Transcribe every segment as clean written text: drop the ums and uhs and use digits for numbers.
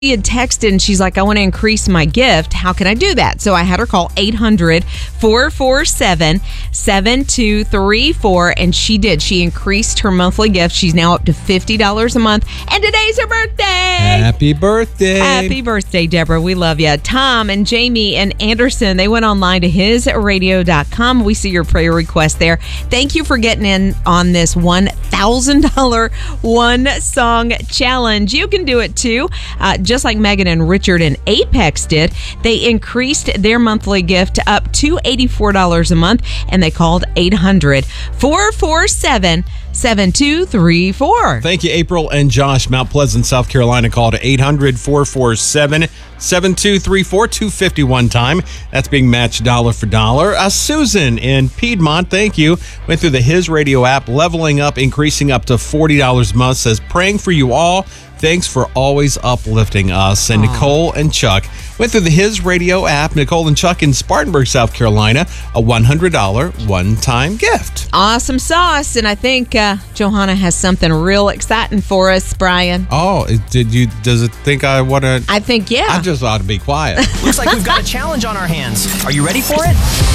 had texted and she's like, I want to increase my gift. How can I do that? So I had her call 800-447-7234, and she did. She increased her monthly gift. She's now up to $50 a month, and today's her birthday. Happy birthday. Happy birthday, Deborah. We love you. Tom and Jamie and Anderson, they went online to hisradio.com. We see your prayer request there. Thank you for getting in on this $1,000 one song challenge. You can do it too. Just like Megan and Richard and Apex did, they increased their monthly gift up to $84 a month, and they called 800-447-7234. Thank you, April and Josh. Mount Pleasant, South Carolina, called 800-447-7234, 251 time. That's being matched dollar for dollar. Susan in Piedmont, thank you. Went through the His Radio app, leveling up, increasing up to $40 a month. Says, praying for you all. Thanks for always uplifting us. And Nicole and Chuck went through the His Radio app. Nicole and Chuck in Spartanburg, South Carolina, a $100 one-time gift. Awesome sauce. And I think Johanna has something real exciting for us, Brian. Oh, does it think I want to? I think, yeah. I just ought to be quiet. Looks like we've got a challenge on our hands. Are you ready for it?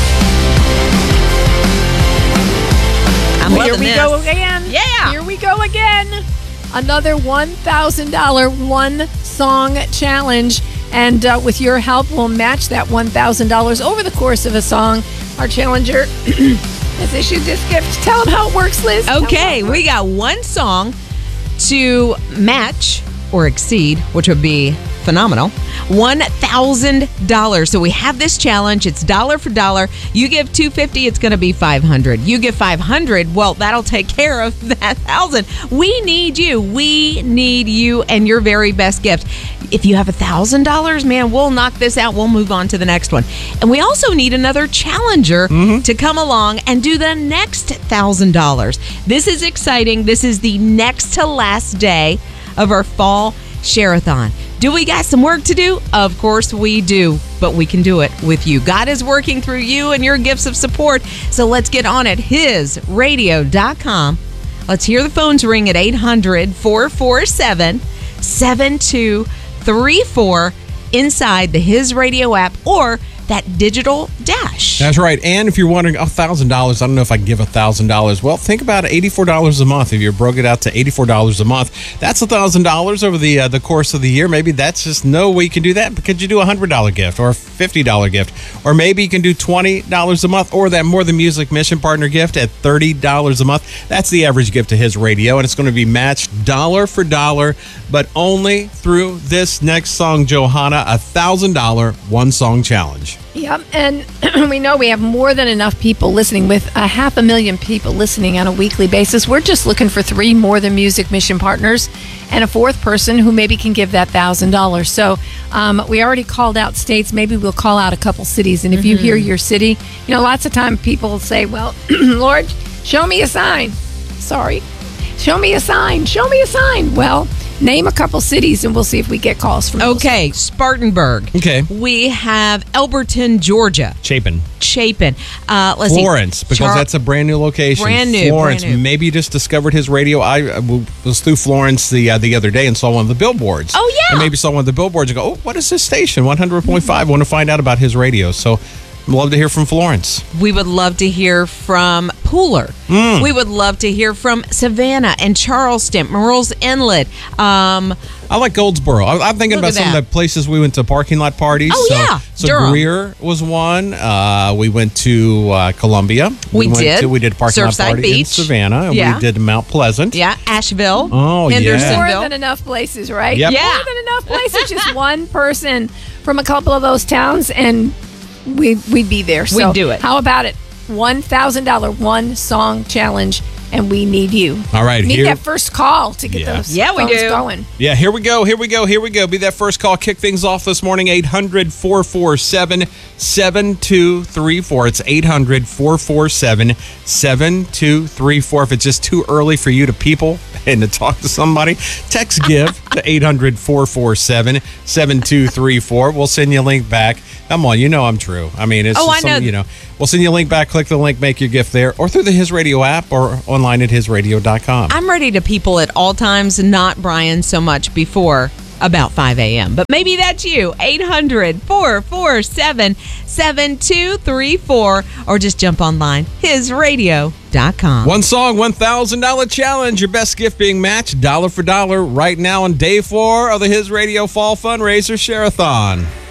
Here we go again. Yeah. Here we go again. Another $1,000 one song challenge. And with your help, we'll match that $1,000 over the course of a song. Our challenger has issued this gift. Tell them how it works, Liz. Okay, we got one song to match or exceed, which would be phenomenal. $1,000. So we have this challenge. It's dollar for dollar. You give $250, it's going to be $500. You give $500, well, that'll take care of that $1,000. We need you. We need you and your very best gift. If you have $1,000, man, we'll knock this out. We'll move on to the next one. And we also need another challenger to come along and do the next $1,000. This is exciting. This is the next to last day of our fall share-a-thon. Do we got some work to do? Of course we do, but we can do it with you. God is working through you and your gifts of support. So let's get on it. hisradio.com. Let's hear the phones ring at 800-447-7234 inside the His Radio app or that digital dash. That's right. And if you're wondering, $1,000, I don't know if I can give $1,000. Well, think about it, $84 a month. If you broke it out to $84 a month, that's $1,000 over the course of the year. Maybe that's just no way you can do that. Could you do a $100 gift or a $50 gift? Or maybe you can do $20 a month or that More Than Music Mission Partner gift at $30 a month. That's the average gift to His Radio, and it's going to be matched dollar for dollar, but only through this next song, Johanna, $1,000 one song challenge. Yep, and we know we have more than enough people listening, with 500,000 people listening on a weekly basis. We're just looking for 3 More Than Music Mission Partners and a 4th person who maybe can give that $1,000. So we already called out states. Maybe we'll call out a couple cities. And if you hear your city, lots of time people say, well, Lord, show me a sign. Sorry. Show me a sign. Show me a sign. Well, name a couple cities and we'll see if we get calls from those. Okay, Spartanburg. Okay. We have Elberton, Georgia. Chapin. Let's Florence, see. because that's a brand new location. Brand new. Florence. Brand new. Maybe you just discovered His Radio. I was through Florence the other day and saw one of the billboards. Oh, yeah. And maybe saw one of the billboards and go, oh, what is this station? 100.5. Want to find out about His Radio. So I'd love to hear from Florence. We would love to hear from Pooler. We would love to hear from Savannah and Charleston, Murrells Inlet. I like Goldsboro. I'm thinking about some of the places we went to parking lot parties. Oh, yeah. So Durham. Greer was one. We went to Columbia. We did a parking lot Surfside party Beach. in Savannah. Yeah. We did Mount Pleasant. Yeah, Asheville. Oh, yeah. Hendersonville. More than enough places, right? Yep. Yeah. More than enough places. Just one person from a couple of those towns, and we'd be there. So we'd do it. How about it? $1,000 one song challenge, and we need you. All right, We need here- that first call to get those Yeah, we phones do. going. Yeah, here we go. Be that first call. Kick things off this morning. 800-447-7234. It's 800-447-7234. If it's just too early for you to people and to talk to somebody, text GIVE to 800-447-7234. We'll send you a link back. Come on, I'm true. I mean, it's I know. We'll send you a link back. Click the link, make your gift there, or through the His Radio app or online at hisradio.com. I'm ready to people at all times, not Brian so much before about 5 a.m. But maybe that's you. 800-447-7234 or just jump online, hisradio.com. One song, $1,000 challenge. Your best gift being matched dollar for dollar right now on day 4 of the His Radio Fall Fundraiser Share-a-thon.